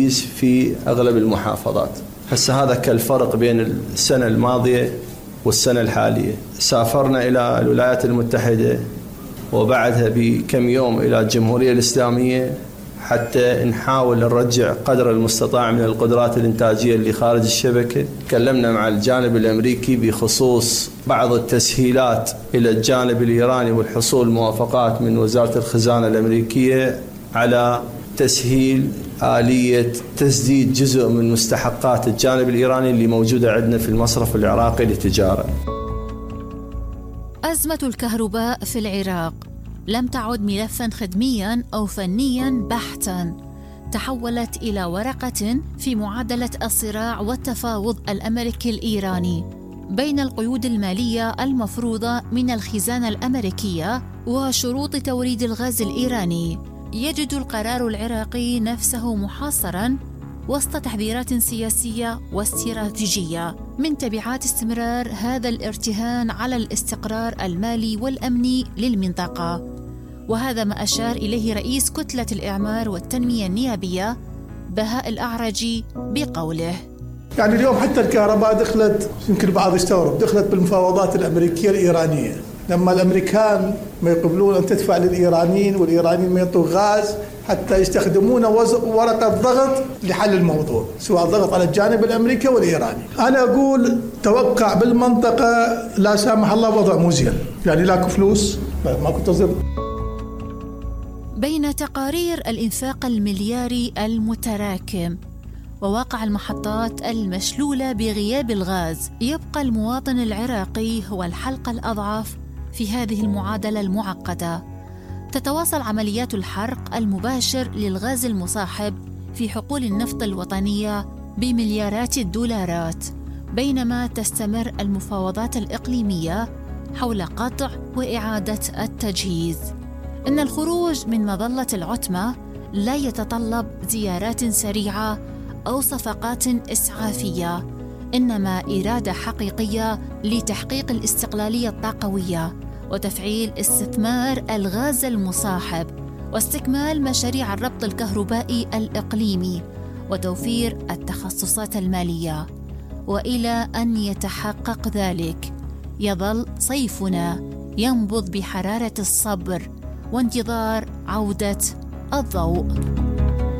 التجهيز في أغلب المحافظات. هسه هذا كالفرق بين السنة الماضية والسنة الحالية. سافرنا إلى الولايات المتحدة وبعدها بكم يوم إلى الجمهورية الإسلامية حتى نحاول نرجع قدر المستطاع من القدرات الإنتاجية اللي خارج الشبكة. تكلمنا مع الجانب الأمريكي بخصوص بعض التسهيلات إلى الجانب الإيراني والحصول موافقات من وزارة الخزانة الأمريكية على تسهيل آلية تسديد جزء من مستحقات الجانب الإيراني اللي موجودة عندنا في المصرف العراقي للتجارة. أزمة الكهرباء في العراق لم تعد ملفاً خدمياً أو فنياً بحتاً، تحولت إلى ورقة في معادلة الصراع والتفاوض الأمريكي الإيراني بين القيود المالية المفروضة من الخزانة الأمريكية وشروط توريد الغاز الإيراني. يجد القرار العراقي نفسه محاصراً وسط تحذيرات سياسية واستراتيجية من تبعات استمرار هذا الارتهان على الاستقرار المالي والأمني للمنطقة، وهذا ما أشار إليه رئيس كتلة الإعمار والتنمية النيابية بهاء الأعرجي بقوله: يعني اليوم حتى الكهرباء دخلت، يمكن البعض يستغرب، دخلت بالمفاوضات الأمريكية الإيرانية. لما الأمريكان ما يقبلون أن تدفع للإيرانيين والإيرانيين ما يعطوا غاز حتى يستخدمون ورقة ضغط لحل الموضوع، سواء ضغط على الجانب الأمريكي والإيراني. أنا أقول توقع بالمنطقة لا سامح الله وضع مزين، يعني لاكو فلوس ماكو تصدر. بين تقارير الإنفاق الملياري المتراكم وواقع المحطات المشلولة بغياب الغاز، يبقى المواطن العراقي هو الحلقة الأضعف في هذه المعادلة المعقدة. تتواصل عمليات الحرق المباشر للغاز المصاحب في حقول النفط الوطنية بمليارات الدولارات، بينما تستمر المفاوضات الإقليمية حول قطع وإعادة التجهيز. إن الخروج من مظلة العتمة لا يتطلب زيارات سريعة أو صفقات إسعافية، إنما إرادة حقيقية لتحقيق الاستقلالية الطاقوية وتفعيل استثمار الغاز المصاحب واستكمال مشاريع الربط الكهربائي الإقليمي وتوفير التخصصات المالية. وإلى أن يتحقق ذلك يظل صيفنا ينبض بحرارة الصبر وانتظار عودة الضوء.